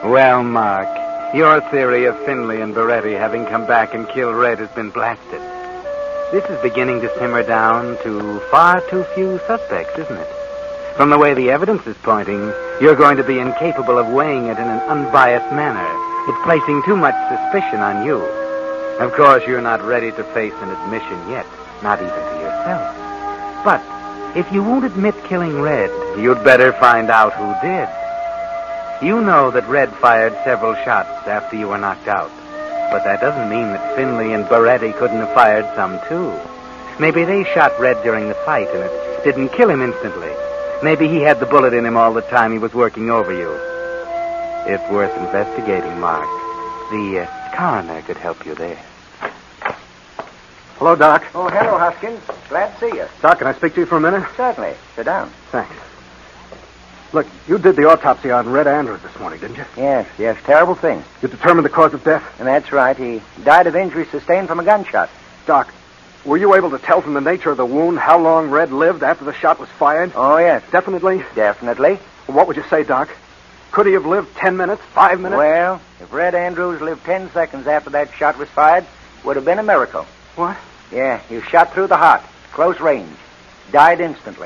Well, Mark, your theory of Finley and Beretti having come back and killed Red has been blasted. This is beginning to simmer down to far too few suspects, isn't it? From the way the evidence is pointing, you're going to be incapable of weighing it in an unbiased manner. It's placing too much suspicion on you. Of course, you're not ready to face an admission yet, not even to yourself. But if you won't admit killing Red, you'd better find out who did. You know that Red fired several shots after you were knocked out. But that doesn't mean that Finley and Beretti couldn't have fired some, too. Maybe they shot Red during the fight, and it didn't kill him instantly. Maybe he had the bullet in him all the time he was working over you. It's worth investigating, Mark. The coroner could help you there. Hello, Doc. Oh, hello, Hoskins. Glad to see you. Doc, can I speak to you for a minute? Certainly. Sit down. Thanks. Look, you did the autopsy on Red Andrews this morning, didn't you? Yes. Terrible thing. You determined the cause of death? And that's right. He died of injuries sustained from a gunshot. Doc, were you able to tell from the nature of the wound how long Red lived after the shot was fired? Oh, yes. Definitely? Definitely. What would you say, Doc? Could he have lived 10 minutes, 5 minutes? Well, if Red Andrews lived 10 seconds after that shot was fired, would have been a miracle. What? Yeah, he was shot through the heart, close range. Died instantly.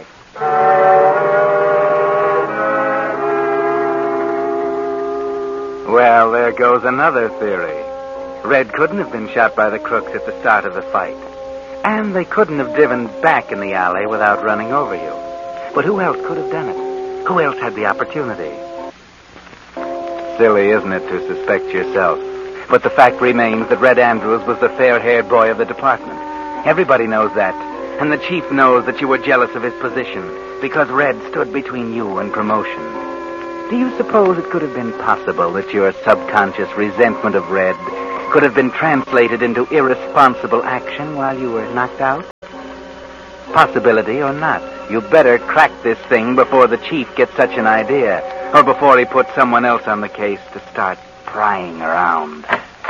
Well, there goes another theory. Red couldn't have been shot by the crooks at the start of the fight. And they couldn't have driven back in the alley without running over you. But who else could have done it? Who else had the opportunity? Silly, isn't it, to suspect yourself? But the fact remains that Red Andrews was the fair-haired boy of the department. Everybody knows that. And the chief knows that you were jealous of his position because Red stood between you and promotion. Do you suppose it could have been possible that your subconscious resentment of Red could have been translated into irresponsible action while you were knocked out? Possibility or not, you better crack this thing before the chief gets such an idea, or before he puts someone else on the case to start prying around.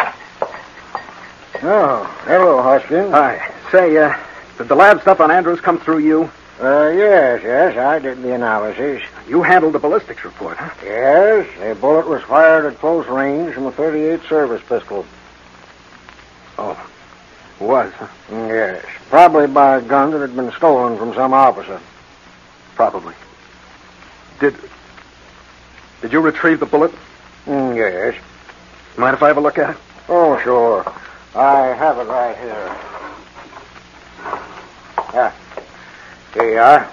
Oh, hello, Hoskins. Hi. Say, did the lab stuff on Andrews come through you? Yes, I did the analysis. You handled the ballistics report, huh? Yes, a bullet was fired at close range from a .38 service pistol. Oh, was, huh? Yes, probably by a gun that had been stolen from some officer. Probably. Did you retrieve the bullet? Yes. Mind if I have a look at it? Oh, sure. I have it right here. Here you are.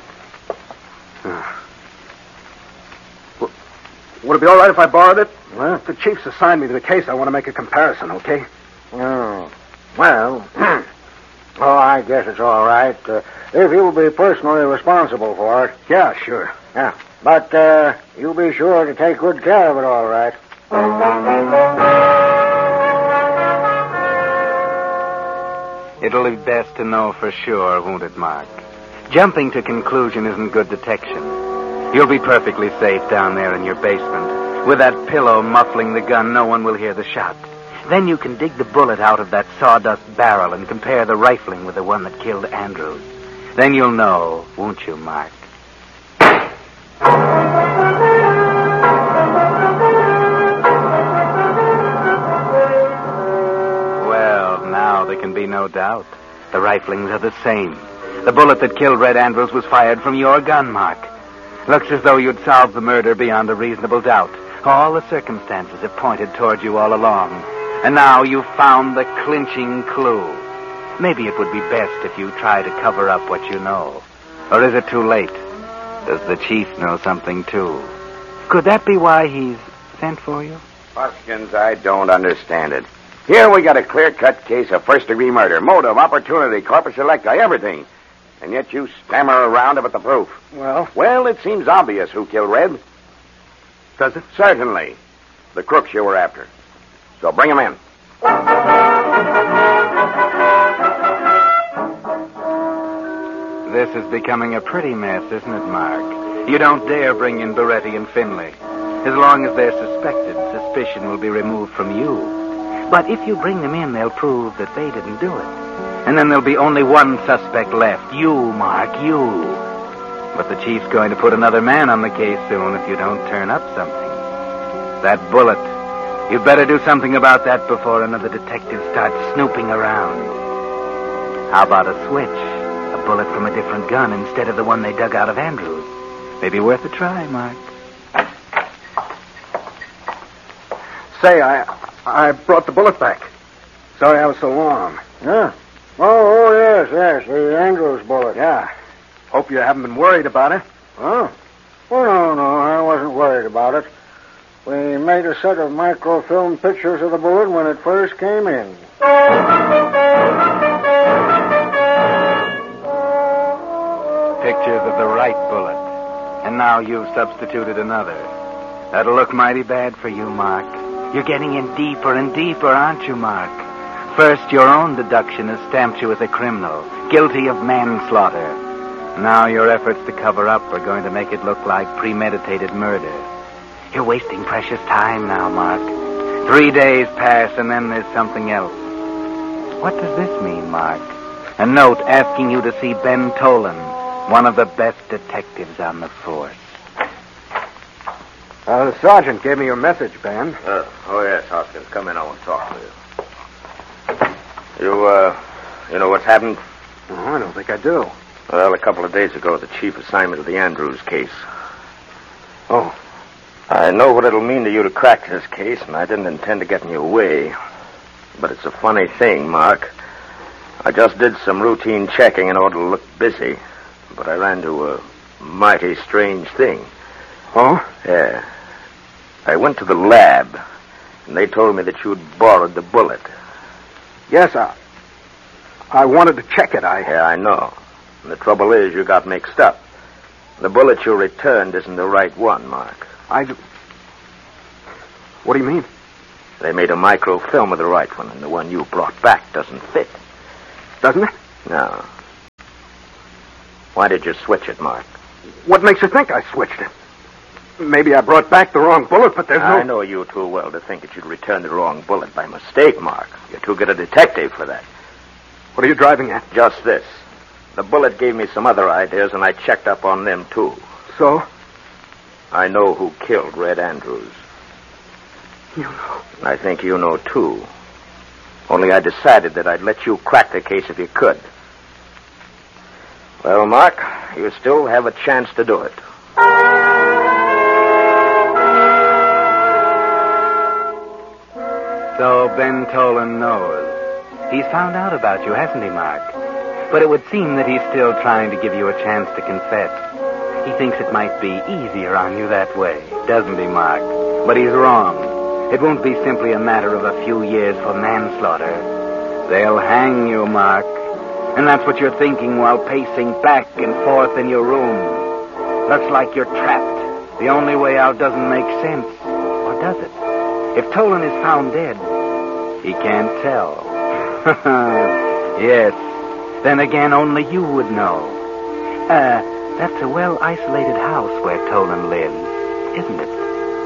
Would it be all right if I borrowed it? Huh? The chief's assigned me to the case. I want to make a comparison, okay? Oh. Well, I guess it's all right. If you'll be personally responsible for it. Yeah, sure. Yeah. But you'll be sure to take good care of it, all right. It'll be best to know for sure, won't it, Mark? Jumping to conclusion isn't good detection. You'll be perfectly safe down there in your basement. With that pillow muffling the gun, no one will hear the shot. Then you can dig the bullet out of that sawdust barrel and compare the rifling with the one that killed Andrews. Then you'll know, won't you, Mark? Well, now there can be no doubt. The riflings are the same. The bullet that killed Red Andrews was fired from your gun, Mark. Looks as though you'd solved the murder beyond a reasonable doubt. All the circumstances have pointed toward you all along. And now you've found the clinching clue. Maybe it would be best if you try to cover up what you know. Or is it too late? Does the chief know something, too? Could that be why he's sent for you? Hoskins, I don't understand it. Here we got a clear-cut case of first-degree murder. Motive, opportunity, corpus electi, everything. And yet you stammer around about the proof. Well, it seems obvious who killed Red. Does it? Certainly. The crooks you were after. So bring him in. This is becoming a pretty mess, isn't it, Mark? You don't dare bring in Beretti and Finley. As long as they're suspected, suspicion will be removed from you. But if you bring them in, they'll prove that they didn't do it. And then there'll be only one suspect left. You, Mark, you. But the chief's going to put another man on the case soon if you don't turn up something. That bullet. You'd better do something about that before another detective starts snooping around. How about a switch? A bullet from a different gun instead of the one they dug out of Andrews. Maybe worth a try, Mark. Say, I brought the bullet back. Sorry I was so long. Yeah. Oh, yes, the Andrews bullet. Yeah. Hope you haven't been worried about it. Huh? Well, no, I wasn't worried about it. We made a set of microfilm pictures of the bullet when it first came in. Pictures of the right bullet. And now you've substituted another. That'll look mighty bad for you, Mark. You're getting in deeper and deeper, aren't you, Mark? First, your own deduction has stamped you as a criminal, guilty of manslaughter. Now your efforts to cover up are going to make it look like premeditated murder. You're wasting precious time now, Mark. 3 days pass, and then there's something else. What does this mean, Mark? A note asking you to see Ben Tolan, one of the best detectives on the force. The sergeant gave me your message, Ben. Oh, yes, Hoskins. Come in. I want to talk to you. You know what's happened? Oh, I don't think I do. Well, a couple of days ago, the chief assigned me to the Andrews case. Oh. I know what it'll mean to you to crack this case, and I didn't intend to get in your way. But it's a funny thing, Mark. I just did some routine checking in order to look busy, but I ran into a mighty strange thing. Oh? Yeah. I went to the lab, and they told me that you'd borrowed the bullet. Yes, I wanted to check it. Yeah, I know. And the trouble is, you got mixed up. The bullet you returned isn't the right one, Mark. What do you mean? They made a microfilm of the right one, and the one you brought back doesn't fit. Doesn't it? No. Why did you switch it, Mark? What makes you think I switched it? Maybe I brought back the wrong bullet, but there's no... I know you too well to think that you'd returned the wrong bullet by mistake, Mark. You're too good a detective for that. What are you driving at? Just this. The bullet gave me some other ideas, and I checked up on them, too. So? I know who killed Red Andrews. You know? And I think you know, too. Only I decided that I'd let you crack the case if you could. Well, Mark, you still have a chance to do it. So Ben Tolan knows. He's found out about you, hasn't he, Mark? But it would seem that he's still trying to give you a chance to confess. He thinks it might be easier on you that way, doesn't he, Mark? But he's wrong. It won't be simply a matter of a few years for manslaughter. They'll hang you, Mark. And that's what you're thinking while pacing back and forth in your room. Looks like you're trapped. The only way out doesn't make sense. Or does it? If Tolan is found dead, he can't tell. Yes. Then again, only you would know. That's a well-isolated house where Tolan lives, isn't it?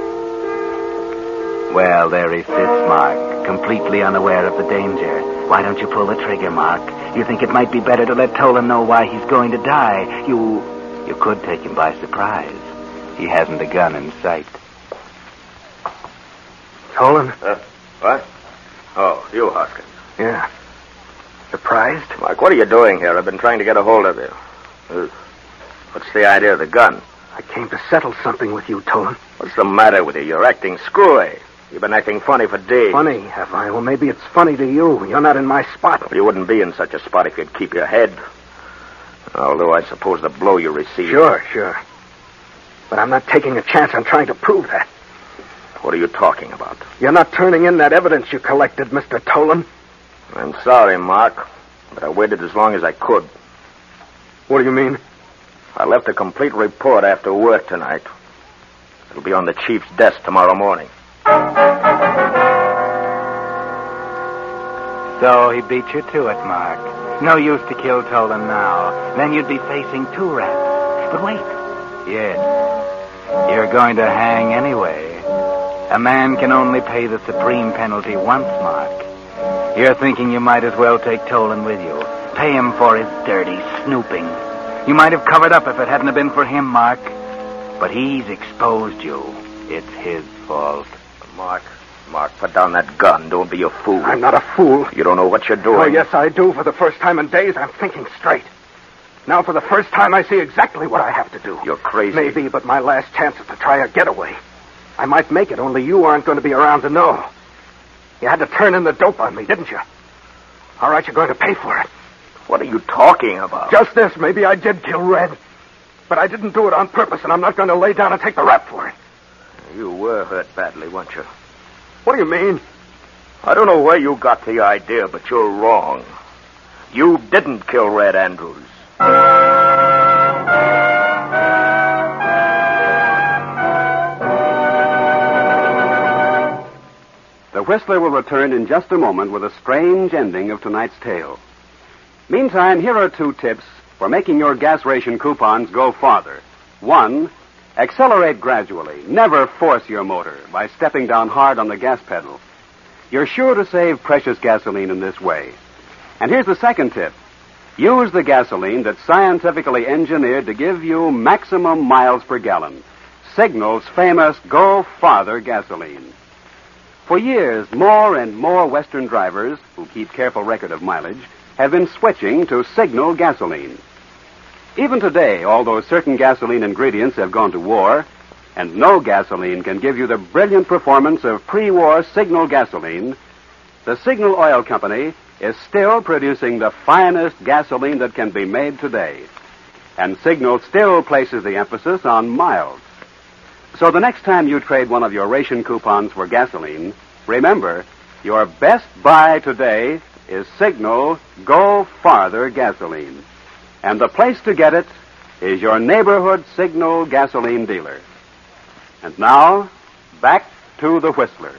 Well, there he sits, Mark, completely unaware of the danger. Why don't you pull the trigger, Mark? You think it might be better to let Tolan know why he's going to die. You could take him by surprise. He hasn't a gun in sight. Tolan? What? Oh, you, Hoskins. Yeah. Surprised? Mark, what are you doing here? I've been trying to get a hold of you. What's the idea of the gun? I came to settle something with you, Tolan. What's the matter with you? You're acting screwy. You've been acting funny for days. Funny, have I? Well, maybe it's funny to you. You're not in my spot. Well, you wouldn't be in such a spot if you'd keep your head. Although I suppose the blow you received... Sure. But I'm not taking a chance on trying to prove that. What are you talking about? You're not turning in that evidence you collected, Mr. Tolan. I'm sorry, Mark, but I waited as long as I could. What do you mean? I left a complete report after work tonight. It'll be on the chief's desk tomorrow morning. So he beat you to it, Mark. No use to kill Tolan now. Then you'd be facing 2 rats. But wait. Yes. You're going to hang anyway. A man can only pay the supreme penalty once, Mark. You're thinking you might as well take Tolan with you. Pay him for his dirty snooping. You might have covered up if it hadn't been for him, Mark. But he's exposed you. It's his fault. Mark, put down that gun. Don't be a fool. I'm not a fool. You don't know what you're doing. Oh, yes, I do. For the first time in days, I'm thinking straight. Now, for the first time, I see exactly what I have to do. You're crazy. Maybe, but my last chance is to try a getaway. I might make it, only you aren't going to be around to know. You had to turn in the dope on me, didn't you? All right, you're going to pay for it. What are you talking about? Just this. Maybe I did kill Red. But I didn't do it on purpose, and I'm not going to lay down and take the rap for it. You were hurt badly, weren't you? What do you mean? I don't know where you got the idea, but you're wrong. You didn't kill Red Andrews. The Whistler will return in just a moment with a strange ending of tonight's tale. Meantime, here are 2 tips for making your gas ration coupons go farther. 1, accelerate gradually. Never force your motor by stepping down hard on the gas pedal. You're sure to save precious gasoline in this way. And here's the second tip. Use the gasoline that's scientifically engineered to give you maximum miles per gallon. Signal's famous Go Farther gasoline. For years, more and more Western drivers who keep careful record of mileage have been switching to Signal gasoline. Even today, although certain gasoline ingredients have gone to war, and no gasoline can give you the brilliant performance of pre-war Signal gasoline, the Signal Oil Company is still producing the finest gasoline that can be made today. And Signal still places the emphasis on miles. So the next time you trade one of your ration coupons for gasoline, remember, your best buy today is Signal Go Farther gasoline. And the place to get it is your neighborhood Signal gasoline dealer. And now, back to the Whistler.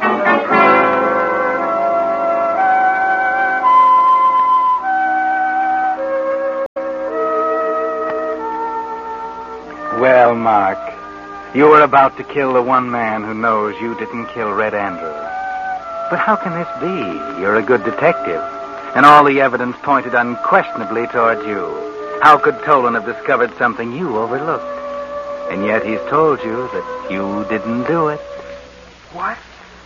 Well, Mark, you were about to kill the one man who knows you didn't kill Red Andrews. But how can this be? You're a good detective, and all the evidence pointed unquestionably toward you. How could Tolan have discovered something you overlooked? And yet he's told you that you didn't do it. What?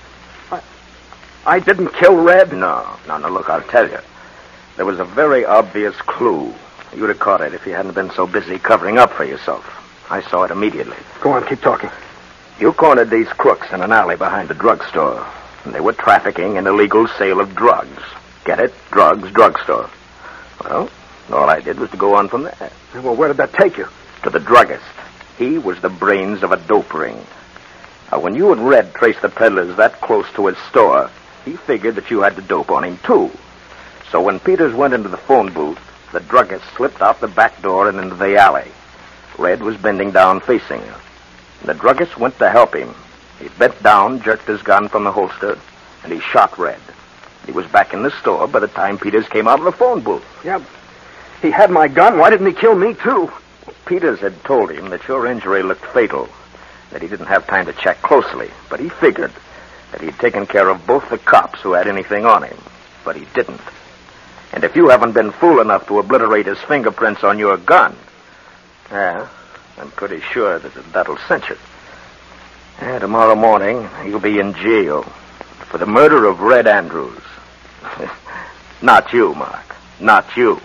I didn't kill Red? No, look, I'll tell you. There was a very obvious clue. You'd have caught it if you hadn't been so busy covering up for yourself. I saw it immediately. Go on, keep talking. You cornered these crooks in an alley behind the drugstore. And they were trafficking in illegal sale of drugs. Get it? Drugs, drugstore. Well, all I did was to go on from there. Well, where did that take you? To the druggist. He was the brains of a dope ring. Now, when you and Red traced the peddlers that close to his store, he figured that you had the dope on him, too. So when Peters went into the phone booth, the druggist slipped out the back door and into the alley. Red was bending down facing her. The druggist went to help him. He bent down, jerked his gun from the holster, and he shot Red. He was back in the store by the time Peters came out of the phone booth. Yeah, he had my gun. Why didn't he kill me, too? Peters had told him that your injury looked fatal, that he didn't have time to check closely, but he figured that he'd taken care of both the cops who had anything on him, but he didn't. And if you haven't been fool enough to obliterate his fingerprints on your gun, I'm pretty sure that that'll cinch it. Tomorrow morning, you'll be in jail for the murder of Red Andrews. Not you, Mark. Not you.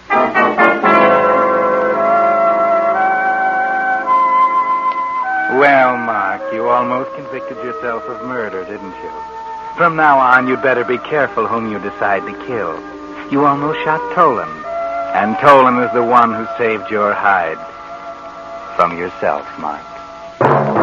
Well, Mark, you almost convicted yourself of murder, didn't you? From now on, you'd better be careful whom you decide to kill. You almost shot Tolan. And Tolan is the one who saved your hide from yourself, Mark.